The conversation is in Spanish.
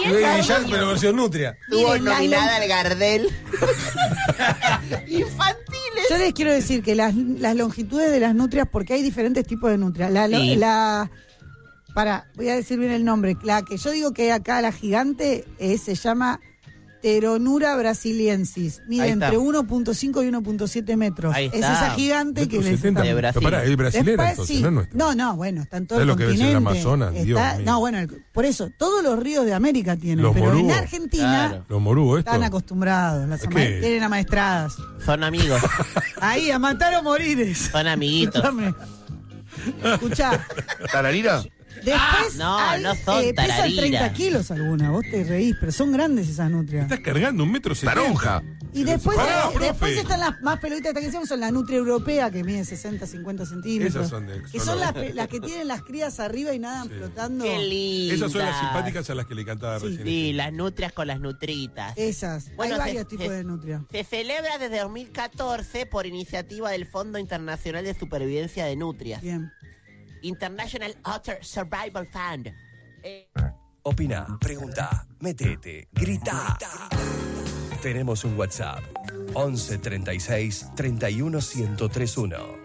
pero versión nutria. Estuvo nominada al Gardel. Infantiles. Yo les quiero decir que las longitudes de las nutrias, porque hay diferentes tipos de nutrias. Voy a decir bien el nombre. La que yo digo que acá la gigante se llama Pteronura brasiliensis. Mide entre 1.5 y 1.7 metros. Ahí Es está. esa gigante que les de Brasil. Pero es brasilera, Después, entonces, sí. no es nuestra. No, bueno, está en todo el ¿Sabes lo que continente. debe ser el Amazonas? Dios mío. No, bueno, por eso, todos los ríos de América tienen, Los pero morúos. en Argentina Claro. Los morú, esto. están acostumbrados, Es que- tienen amaestradas. Son amigos. Ahí, a matar o morir. Son amiguitos. Escuchá, ¿Tararira? después no, hay, no son pesan tarariras. 30 kilos algunas, vos te reís, pero son grandes esas nutrias. Estás cargando 1,70 m. Taronja. Y después, Pará, después profe. están las más peluditas que decíamos, son la nutria europea, que mide 60, 50 centímetros. Esas son que son las que tienen las crías arriba y nadan flotando. Qué lindo. Esas son las simpáticas a las que le cantaba recién. Sí, las nutrias con las nutritas. Esas. Bueno, hay varios tipos de nutria. Se celebra desde 2014 por iniciativa del Fondo Internacional de Supervivencia de Nutrias. Bien. International Otter Survival Fund. Opina, pregunta, metete, grita. Tenemos un WhatsApp. 11 36 31 1031.